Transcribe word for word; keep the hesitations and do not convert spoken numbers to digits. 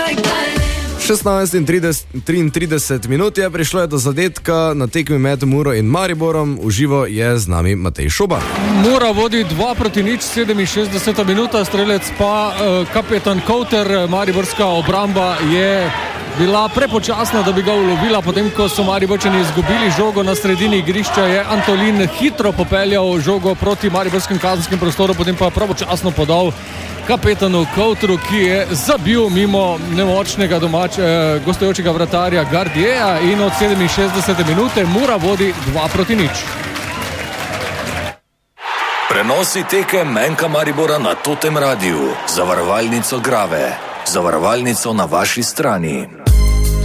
šestnajst in triintrideset minut je prišlo je do zadetka na tekmi med Muro in Mariborom. V živo je z nami Matej Šoba. Mura vodi dva proti nič, sedeminšestdeseta minuta, strelec pa uh, kapetan Kouter. Mariborska obramba je bila prepočasna, da bi ga ulovila. Potem, ko so Mariborčani izgubili žogo na sredini igrišča, je Antolin hitro popeljal žogo proti mariborskem kazenskem prostoru, potem pa pravočasno podal kapetanu Kouteru, ki je zabil mimo nemočnega domač, eh, gostujočega vratarja Gardieja in od sedeminšestdesete minute Mura vodi dva proti nič. Prenosi tekem Menka Maribora na Totem Radiu. Zavarovalnico Grave. Zavarovalnico na vaši strani.